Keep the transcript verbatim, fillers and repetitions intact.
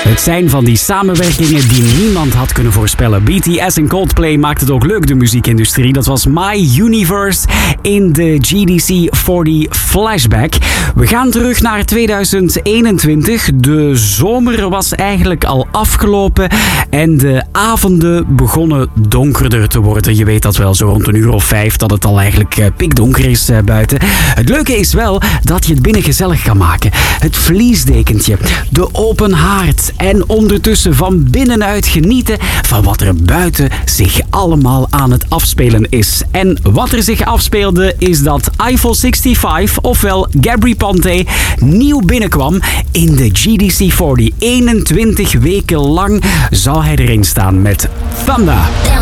Het zijn van die samenwerkingen die niemand had kunnen voorspellen. B T S en Coldplay maakten het ook leuk, de muziekindustrie. Dat was My Universe in de G D C veertig Flashback. We gaan terug naar tweeduizend eenentwintig. De zomer was eigenlijk al afgelopen en de avonden begonnen donkerder te worden. Je weet dat wel, zo rond een uur of vijf, dat het al eigenlijk pikdonker is buiten. Het leuke is wel dat je het binnen gezellig kan maken. Het vliesdekentje, de open haard en ondertussen van binnenuit genieten van wat er buiten zich allemaal aan het afspelen is. En wat er zich afspeelde is dat Eiffel vijfenzestig, ofwel Gabry Ponte, nieuw binnenkwam in de G D C veertig. eenentwintig weken lang zou hij erin staan met Thunder.